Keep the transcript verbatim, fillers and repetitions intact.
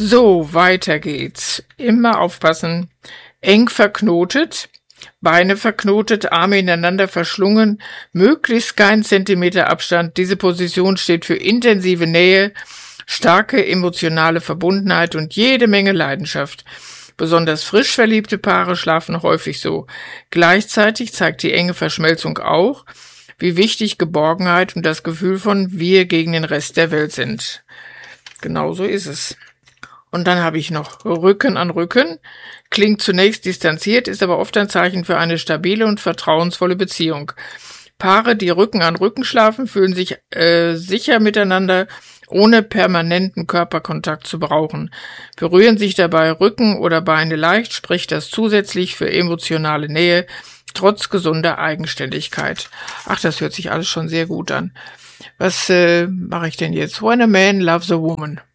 So, weiter geht's. Immer aufpassen. Eng verknotet, Beine verknotet, Arme ineinander verschlungen, möglichst kein Zentimeter Abstand. Diese Position steht für intensive Nähe, starke emotionale Verbundenheit und jede Menge Leidenschaft. Besonders frisch verliebte Paare schlafen häufig so. Gleichzeitig zeigt die enge Verschmelzung auch, wie wichtig Geborgenheit und das Gefühl von wir gegen den Rest der Welt sind. Genau so ist es. Und dann habe ich noch Rücken an Rücken. Klingt zunächst distanziert, ist aber oft ein Zeichen für eine stabile und vertrauensvolle Beziehung. Paare, die Rücken an Rücken schlafen, fühlen sich äh, sicher miteinander, ohne permanenten Körperkontakt zu brauchen. Berühren sich dabei Rücken oder Beine leicht, spricht das zusätzlich für emotionale Nähe, trotz gesunder Eigenständigkeit. Ach, das hört sich alles schon sehr gut an. Was äh, mache ich denn jetzt? When a man loves a woman.